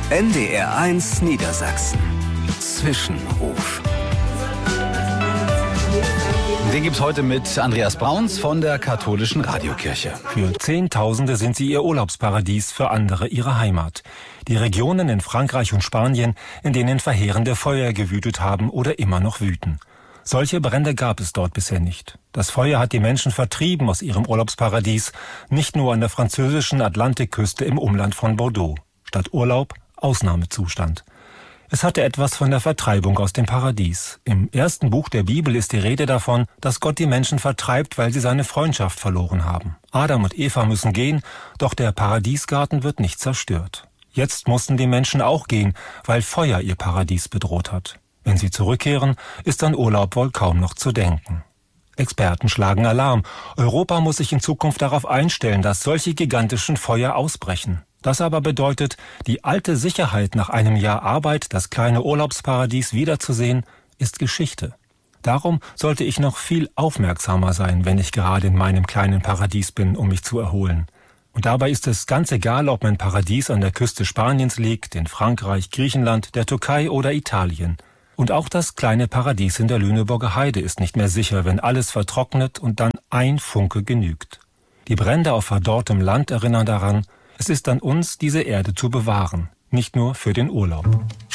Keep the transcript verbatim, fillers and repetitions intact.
N D R eins Niedersachsen. Zwischenruf. Den gibt's heute mit Andreas Brauns von der Katholischen Radiokirche. Für Zehntausende sind sie ihr Urlaubsparadies, für andere ihre Heimat. Die Regionen in Frankreich und Spanien, in denen verheerende Feuer gewütet haben oder immer noch wüten. Solche Brände gab es dort bisher nicht. Das Feuer hat die Menschen vertrieben aus ihrem Urlaubsparadies, nicht nur an der französischen Atlantikküste im Umland von Bordeaux. Statt Urlaub, Ausnahmezustand. Es hatte etwas von der Vertreibung aus dem Paradies. Im ersten Buch der Bibel ist die Rede davon, dass Gott die Menschen vertreibt, weil sie seine Freundschaft verloren haben. Adam und Eva müssen gehen, doch der Paradiesgarten wird nicht zerstört. Jetzt mussten die Menschen auch gehen, weil Feuer ihr Paradies bedroht hat. Wenn sie zurückkehren, ist an Urlaub wohl kaum noch zu denken. Experten schlagen Alarm. Europa muss sich in Zukunft darauf einstellen, dass solche gigantischen Feuer ausbrechen. Das aber bedeutet, die alte Sicherheit, nach einem Jahr Arbeit das kleine Urlaubsparadies wiederzusehen, ist Geschichte. Darum sollte ich noch viel aufmerksamer sein, wenn ich gerade in meinem kleinen Paradies bin, um mich zu erholen. Und dabei ist es ganz egal, ob mein Paradies an der Küste Spaniens liegt, in Frankreich, Griechenland, der Türkei oder Italien. Und auch das kleine Paradies in der Lüneburger Heide ist nicht mehr sicher, wenn alles vertrocknet und dann ein Funke genügt. Die Brände auf verdorrtem Land erinnern daran, es ist an uns, diese Erde zu bewahren, nicht nur für den Urlaub.